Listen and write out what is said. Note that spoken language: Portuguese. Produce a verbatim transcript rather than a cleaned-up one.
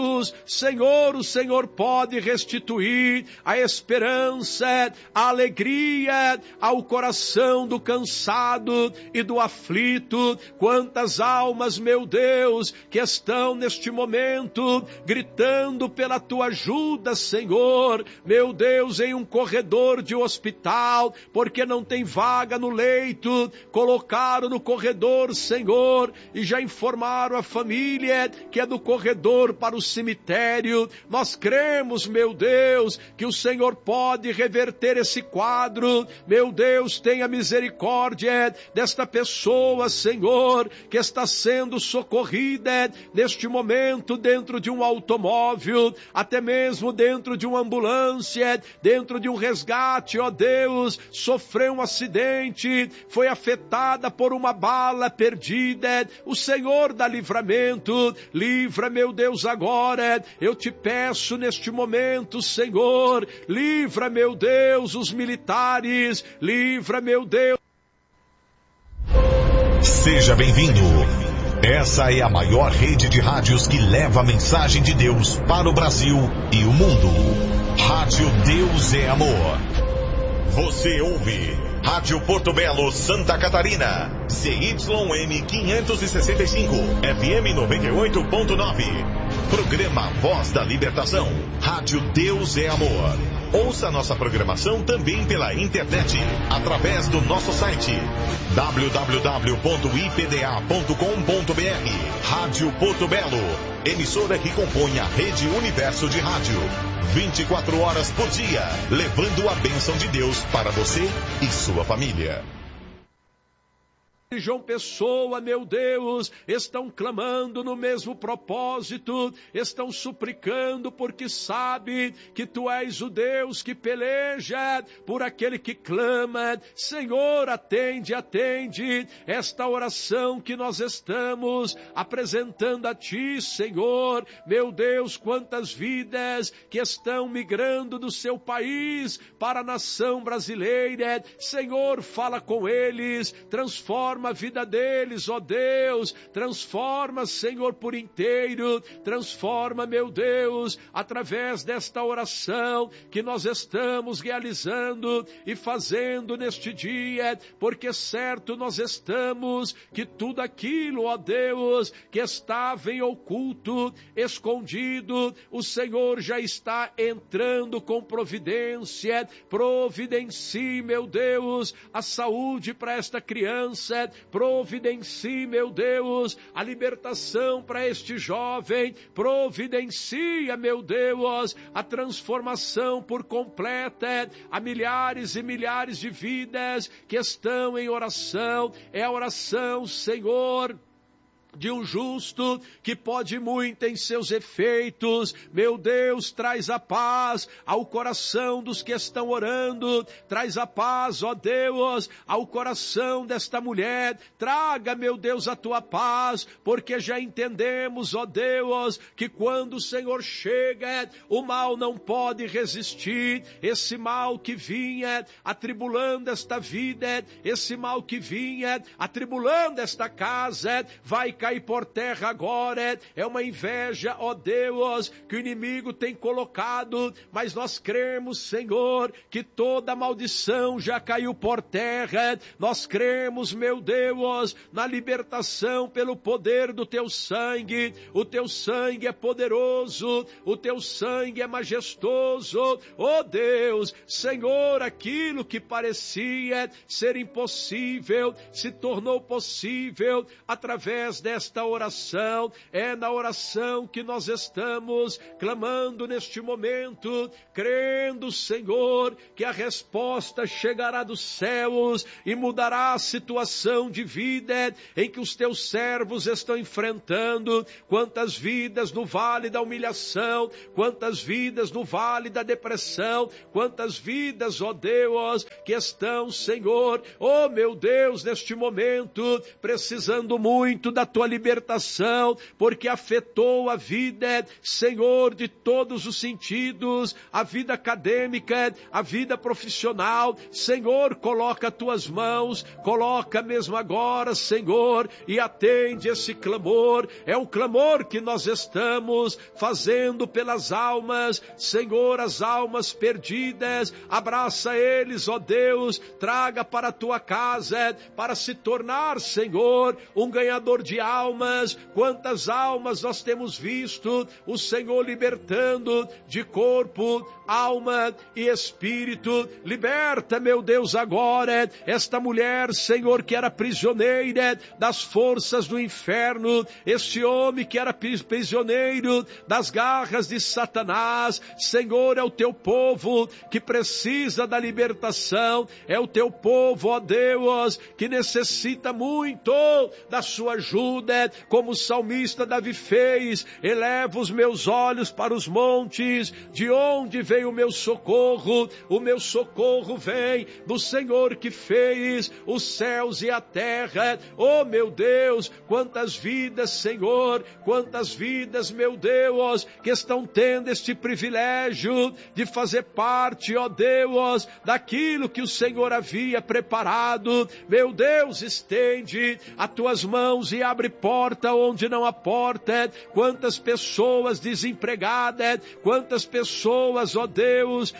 Senhor, o Senhor pode restituir a esperança, a alegria ao coração do cansado e do aflito. Quantas almas, meu Deus, que estão neste momento gritando pela tua ajuda, Senhor, meu Deus, em um corredor de hospital, porque não tem vaga no leito, colocaram no corredor, Senhor, e já informaram a família que é do corredor para o cemitério. Nós cremos, meu Deus, que o Senhor pode reverter esse quadro. Meu Deus, tenha misericórdia desta pessoa, Senhor, que está sendo socorrida neste momento dentro de um automóvel, até mesmo dentro de uma ambulância, dentro de um resgate, ó Deus, sofreu um acidente, foi afetada por uma bala perdida. O Senhor dá livramento, livra, meu Deus, agora. Eu te peço neste momento, Senhor, livra, meu Deus, os militares, livra, meu Deus. Seja bem-vindo. Essa é a maior rede de rádios que leva a mensagem de Deus para o Brasil e o mundo. Rádio Deus é Amor. Você ouve Rádio Porto Belo, Santa Catarina, C Y M quinhentos e sessenta e cinco, F M noventa e oito ponto nove. Programa Voz da Libertação. Rádio Deus é Amor. Ouça nossa programação também pela internet, através do nosso site w w w ponto i p d a ponto com ponto b r. Rádio Porto Belo, emissora que compõe a Rede Universo de Rádio. vinte e quatro horas por dia, levando a bênção de Deus para você e sua família. João Pessoa, meu Deus, estão clamando no mesmo propósito, estão suplicando porque sabe que tu és o Deus que peleja por aquele que clama. Senhor, atende, atende esta oração que nós estamos apresentando a ti, Senhor. Meu Deus, quantas vidas que estão migrando do seu país para a nação brasileira. Senhor, fala com eles, transforma a vida deles, ó Deus, transforma, Senhor, por inteiro, transforma, meu Deus, através desta oração que nós estamos realizando e fazendo neste dia, porque certo nós estamos que tudo aquilo, ó Deus, que estava em oculto, escondido, o Senhor já está entrando com providência. Providencie, meu Deus, a saúde para esta criança, providencie, meu Deus, a libertação para este jovem, providencia, meu Deus, a transformação por completa a milhares e milhares de vidas que estão em oração. É a oração, Senhor, de um justo que pode muito em seus efeitos. Meu Deus, traz a paz ao coração dos que estão orando, traz a paz, ó Deus, ao coração desta mulher. Traga, meu Deus, a tua paz, porque já entendemos, ó Deus, que quando o Senhor chega, o mal não pode resistir. Esse mal que vinha atribulando esta vida, esse mal que vinha atribulando esta casa, vai cair por terra agora. É uma inveja, ó Deus, que o inimigo tem colocado, mas nós cremos, Senhor, que toda maldição já caiu por terra. Nós cremos, meu Deus, na libertação pelo poder do teu sangue. O teu sangue é poderoso, o teu sangue é majestoso. Ó Deus, Senhor, aquilo que parecia ser impossível se tornou possível através desta Esta oração. É na oração que nós estamos clamando neste momento, crendo, Senhor, que a resposta chegará dos céus e mudará a situação de vida em que os teus servos estão enfrentando. Quantas vidas no vale da humilhação, quantas vidas no vale da depressão, quantas vidas, ó Deus, que estão, Senhor, ó meu Deus, neste momento, precisando muito da tua tua libertação, porque afetou a vida, Senhor, de todos os sentidos, a vida acadêmica, a vida profissional. Senhor, coloca as tuas mãos, coloca mesmo agora, Senhor, e atende esse clamor. É um clamor que nós estamos fazendo pelas almas, Senhor, as almas perdidas. Abraça eles, ó Deus, traga para a tua casa, para se tornar, Senhor, um ganhador de almas. Quantas almas nós temos visto o Senhor libertando de corpo, alma e espírito. Liberta, meu Deus, agora esta mulher, Senhor, que era prisioneira das forças do inferno, este homem que era prisioneiro das garras de Satanás. Senhor, é o teu povo que precisa da libertação, é o teu povo, ó Deus, que necessita muito da sua ajuda, como o salmista Davi fez. Eleva os meus olhos para os montes, de onde vem o meu socorro? O meu socorro vem do Senhor que fez os céus e a terra. Oh, meu Deus, quantas vidas, Senhor, quantas vidas, meu Deus, que estão tendo este privilégio de fazer parte, ó Deus, daquilo que o Senhor havia preparado. Meu Deus, estende as tuas mãos e abre porta onde não há porta. Quantas pessoas desempregadas, quantas pessoas, ó Deus,